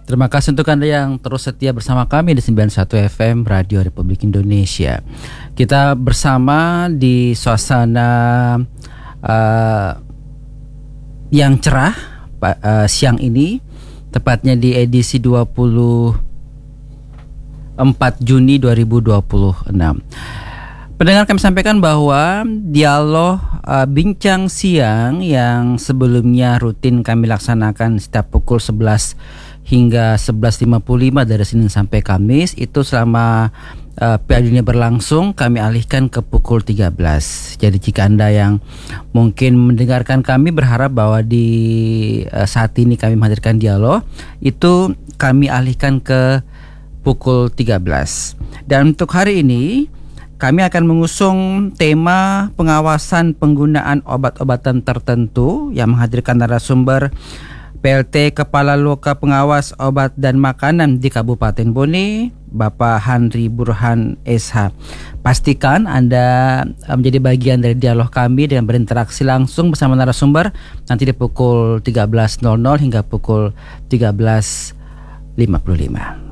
Terima kasih untuk Anda yang terus setia bersama kami di 91 FM Radio Republik Indonesia. Kita bersama di suasana yang cerah siang ini, tepatnya di edisi 24 Juni 2026. Pendengar, kami sampaikan bahwa dialog bincang siang yang sebelumnya rutin kami laksanakan setiap pukul 11 hingga 11.55 dari Senin sampai Kamis, itu selama Piala Dunia berlangsung kami alihkan ke pukul 13. Jadi jika Anda yang mungkin mendengarkan kami berharap bahwa di saat ini kami menghadirkan dialog, itu kami alihkan ke pukul 13. Dan untuk hari ini kami akan mengusung tema pengawasan penggunaan obat-obatan tertentu yang menghadirkan narasumber PLT Kepala Loka Pengawas Obat dan Makanan di Kabupaten Bone, Bapak Handri Burhan SH. Pastikan Anda menjadi bagian dari dialog kami dengan berinteraksi langsung bersama narasumber nanti di pukul 13.00 hingga pukul 13.55.